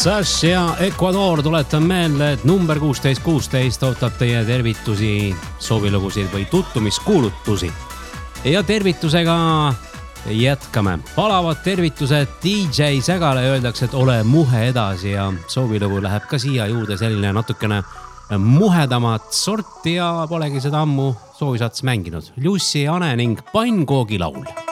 Sash ja Ecuador, tuletan meelde, et number 1616 ootab teie tervitusi, soovilugusid või tuttumiskuulutusi. Ja tervitusega jätkame. Palavad tervitused DJ Sägale, öeldakse, et ole muhe edasi ja soovilugu läheb ka siia juurde selline natukene muhedamat sorti ja polegi seda ammu soovisats mänginud. Jussi Ane ning Pannkoogi laul.